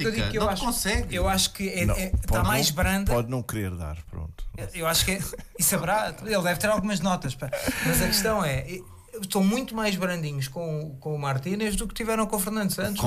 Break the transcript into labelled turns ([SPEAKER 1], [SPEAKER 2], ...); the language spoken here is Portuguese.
[SPEAKER 1] porque eu digo que
[SPEAKER 2] não consegue.
[SPEAKER 1] Eu acho que está
[SPEAKER 3] Pode
[SPEAKER 1] mais branda.
[SPEAKER 3] Pode não querer dar, pronto.
[SPEAKER 1] Eu acho que e saberá, ele deve ter algumas notas, pá. Mas a questão é, estão muito mais brandinhos com o Martínez do que tiveram com o Fernando Santos.